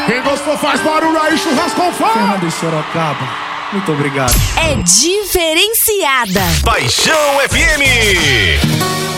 Quem gostou faz barulho aí, churrasco com fome. Fernando e Sorocaba, muito obrigado. É diferenciada. Paixão FM.